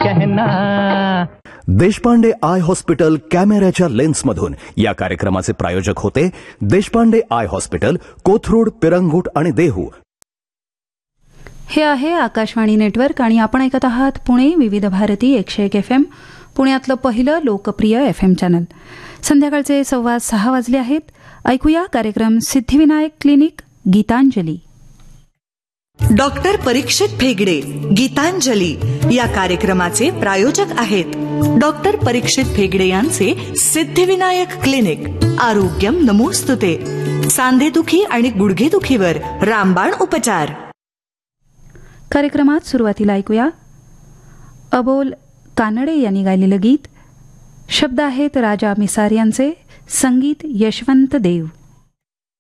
कहना. Deshpande I hospital कॅमेऱ्याच्या लेन्समधून या कार्यक्रमाचे प्रायोजक होते देशपांडे आय हॉस्पिटल, कोथरूड, पिरंगुट आणि देहू. हे आहे आकाशवाणी नेटवर्क आणि आपण ऐकत आहात पुणे विविध भारती 101 FM, पुण्यातलं पहिलं लोकप्रिय FM चॅनल. संध्याकाळचे 6:15 वाजले आहेत. ऐकूया कार्यक्रम सिद्धिविनायक क्लिनिक गीतांजली. डॉक्टर परीक्षित भेगडे गीतांजली या कार्यक्रमाचे प्रायोजक आहेत. डॉक्टर परीक्षित भेगडे यांचे सिद्धिविनायक क्लिनिक. आरोग्यम नमोस्तुते. सांधेदुखी आणि गुडघेदुखीवर रामबाण उपचार. कार्यक्रमात सुरुवातीला ऐकूया अबोल कानडे यांनी गायलेलं गीत. शब्द आहेत राजा मिसार यांचे, संगीत यशवंत देव.